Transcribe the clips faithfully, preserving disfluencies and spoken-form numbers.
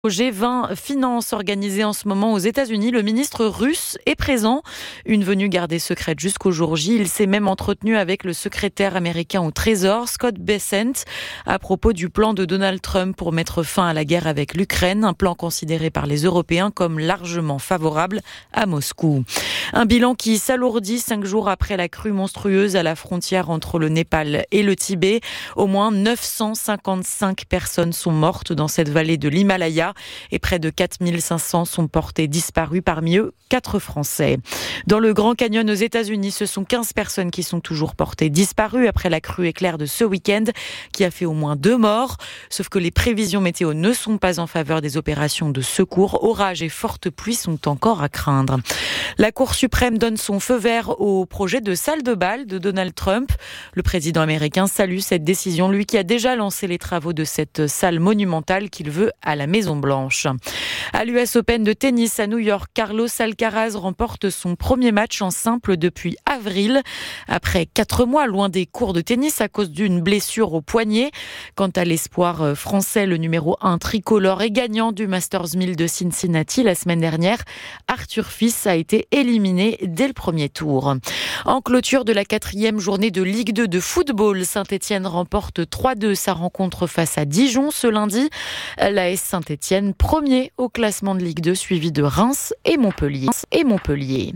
Au G vingt Finance organisé en ce moment aux États-Unis, le ministre russe est présent. Une venue gardée secrète jusqu'au jour J. Il s'est même entretenu avec le secrétaire américain au Trésor, Scott Bessent, à propos du plan de Donald Trump pour mettre fin à la guerre avec l'Ukraine, un plan considéré par les Européens comme largement favorable à Moscou. Un bilan qui s'alourdit cinq jours après la crue monstrueuse à la frontière entre le Népal et le Tibet. Au moins neuf cent cinquante-cinq personnes sont mortes dans cette vallée de l'Himalaya et près de quatre mille cinq cents sont portés disparus, parmi eux quatre Français. Dans le Grand Canyon aux États-Unis, ce sont quinze personnes qui sont toujours portées disparues après la crue éclair de ce week-end qui a fait au moins deux morts. Sauf que les prévisions météo ne sont pas en faveur des opérations de secours. Orages et fortes pluies sont encore à craindre. La Cour suprême donne son feu vert au projet de salle de bal de Donald Trump. Le président américain salue cette décision, lui qui a déjà lancé les travaux de cette salle monumentale qu'il veut à la Maison-Blanche. À l'U S Open de tennis à New York, Carlos Alcaraz remporte son premier match en simple depuis avril. Après quatre mois loin des cours de tennis à cause d'une blessure au poignet. Quant à l'espoir français, le numéro un tricolore et gagnant du Masters mille de Cincinnati la semaine dernière, Arthur Fils a été éliminé dès le premier tour. En clôture de la quatrième journée de Ligue deux de football, Saint-Étienne remporte trois deux sa rencontre face à Dijon ce lundi. L'A S Saint-Étienne, premier au classement de Ligue deux, suivi de Reims et Montpellier. Et Montpellier.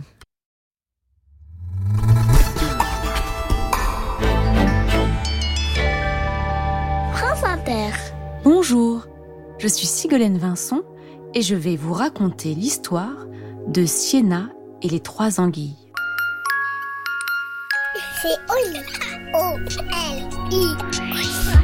France Inter. Bonjour, je suis Sigolène Vincent et je vais vous raconter l'histoire de Sienna et les trois anguilles. C'est Oli. O L I.